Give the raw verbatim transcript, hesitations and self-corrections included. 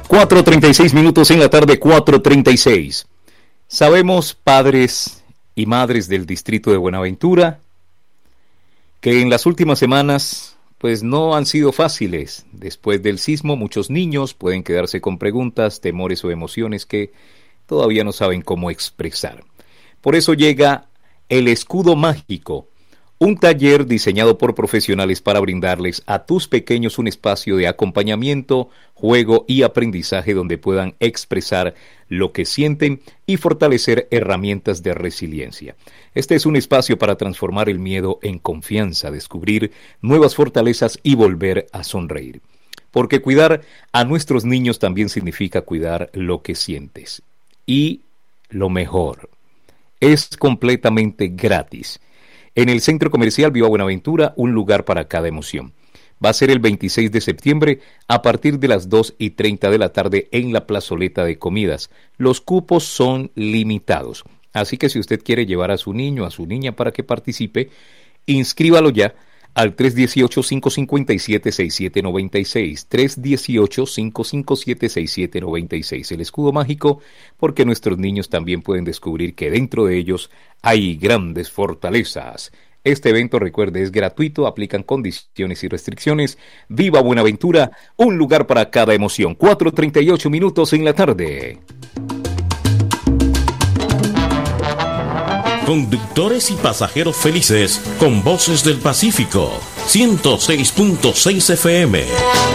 cuatro treinta y seis minutos en la tarde, cuatro treinta y seis. Sabemos, padres y madres del distrito de Buenaventura, que en las últimas semanas pues no han sido fáciles. Después del sismo, muchos niños pueden quedarse con preguntas, temores o emociones que todavía no saben cómo expresar. Por eso llega el escudo mágico, un taller diseñado por profesionales para brindarles a tus pequeños un espacio de acompañamiento, juego y aprendizaje donde puedan expresar lo que sienten y fortalecer herramientas de resiliencia. Este es un espacio para transformar el miedo en confianza, descubrir nuevas fortalezas y volver a sonreír. Porque cuidar a nuestros niños también significa cuidar lo que sientes. Y lo mejor, es completamente gratis. En el Centro Comercial Viva Buenaventura, un lugar para cada emoción. Va a ser el veintiséis de septiembre a partir de las dos y treinta de la tarde en la plazoleta de comidas. Los cupos son limitados, así que si usted quiere llevar a su niño, a su niña para que participe, inscríbalo ya al tres uno ocho, cinco cinco siete, seis siete nueve seis, tres uno ocho, cinco cinco siete, seis siete nueve seis. El escudo mágico, porque nuestros niños también pueden descubrir que dentro de ellos hay grandes fortalezas. Este evento, recuerde, es gratuito, aplican condiciones y restricciones. Viva Buenaventura, un lugar para cada emoción. cuatro treinta y ocho minutos en la tarde. Conductores y pasajeros felices con Voces del Pacífico, ciento seis punto seis F M.